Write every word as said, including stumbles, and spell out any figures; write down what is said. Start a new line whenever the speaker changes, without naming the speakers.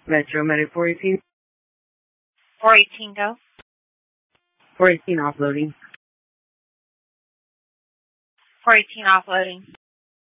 Metro Medic four eighteen.
four eighteen, go.
four eighteen offloading.
four eighteen, offloading.